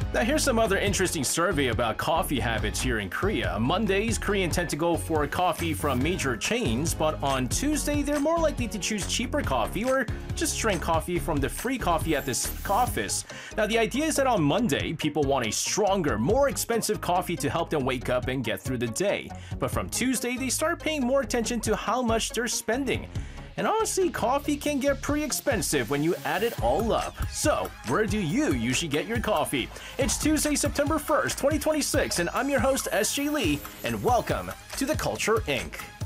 Now here's some other interesting survey about coffee habits here in Korea. Mondays, Koreans tend to go for coffee from major chains, but on Tuesday, they're more likely to choose cheaper coffee or just drink coffee from the free coffee at this office. Now the idea is that on Monday, people want a stronger, more expensive coffee to help them wake up and get through the day. But from Tuesday, they start paying more attention to how much they're spending. And honestly, coffee can get pretty expensive when you add it all up. So, where do you usually get your coffee? It's Tuesday, September 1st, 2026, and I'm your host, SJ Lee, and welcome to The Culture Inc.